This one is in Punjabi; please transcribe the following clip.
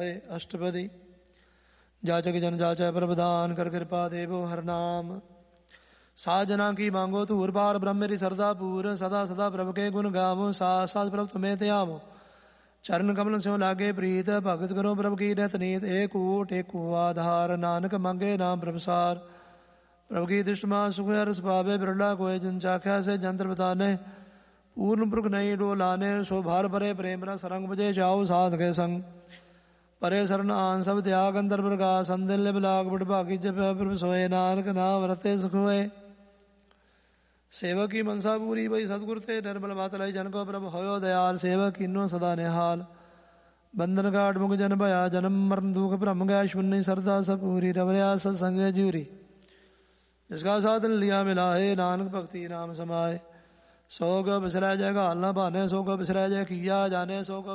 ਹੋਏ। ਅਸ਼ਟਪਦੀ। ਜਾਚਕ ਜਨ ਜਾਚੈ ਪ੍ਰਭਦਾਨ ਕਰ ਕਿਰਪਾ ਦੇਵੋ ਹਰ ਨਾਮ। ਸਾਜਨਾ ਕੀ ਮੰਗੋ ਧੂਰ ਪਾਰ ਬ੍ਰਹਮ ਮੇਰੀ ਸਰਦਾ ਪੂਰ। ਸਦਾ ਸਦਾ ਪ੍ਰਭ ਕੇ ਗੁਣ ਗਾਵੋ ਸਾਥ ਸਾਥ ਪ੍ਰਭ ਤੁਮੇ ਤੇ ਆਵੋ। ਚਰਨ ਕਮਲ ਸਿਉ ਲਾਗੇ ਪ੍ਰੀਤ ਭਗਤ ਕਰੋ ਪ੍ਰਭ ਕੀ ਨਿਤ ਨੀਤ। ਏਕ ਊਟ ਏਕ ਆਧਾਰ ਨਾਨਕ ਮੰਗੇ ਨਾਮ ਪ੍ਰਭਸਾਰ। ਪ੍ਰਭ ਕੀ ਦ੍ਰਿਸ਼ਟਮਾ ਸੁਖ ਰਸ ਪਾਵੇ ਬਿਰਲਾ ਕੋਇ ਜਨ ਚਾਖਿਆ ਸੇ ਜੰਤਰ ਬਤਾਨੇ। ਪੂਰਨ ਪੁਰਖ ਨਹੀਂ ਡੋ ਲਾਨੇ ਸੋ ਭਾਰ ਭਰੇ ਪ੍ਰੇਮ ਰਸ ਰੰਗ ਬਜੇ ਜਾਓ ਸਾਧ ਕੇ ਸੰਗ। ਪਰੇ ਸਰਨ ਆਨ ਸਭ ਤਿਆਗ ਅੰਦਰ ਪ੍ਰਕਾਸ਼ ਅੰਦਿਲ ਬਿਲਾਗ ਬੜ ਭਾਗੀ ਜਪਿ ਪ੍ਰਭ ਸੋਏ। ਨਾਨਕ ਨਾਮ ਰਤੇ ਸੁਖ ਹੋਏ। ਸੇਵਕ ਕੀ ਮਨਸਾ ਪੂਰੀ ਬਈ ਸਤਿਗੁਰ ਤੇ ਨਿਰਮਲ ਮਤ ਲਈ ਜਨ ਕੋ ਪ੍ਰਭ ਹੋਇਓ ਦਿਆਲ। ਸੇਵਕ ਕੀਨੋ ਸਦਾ ਨਿਹਾਲ ਬੰਧਨ ਕਾਟ ਮੁਖ ਜਨ ਭਇਆ। ਜਨਮ ਮਰਨ ਦੁਖ ਭ੍ਰਮ ਗੈ ਸ਼ੁਨੀ ਸਰਦਾ ਸਪੂਰੀ। ਰਵਰਿਆ ਸਤਸੰਗ ਜੂਰੀ ਜਿਸਕਾ ਸਾਧਨ ਲਿਆ ਮਿਲਾਏ। ਨਾਨਕ ਭਗਤੀ ਨਾਮ ਸਮਾਏ। ਸੋ ਕੋ ਬਿਸਰੈ ਜੈ ਘਾਲ ਨਾ ਭਾਨੇ ਸੋ ਕੋ ਬਿਸਰੈ ਜੈ ਕੀਆ ਜਾਣੇ। ਸੋ ਕੋ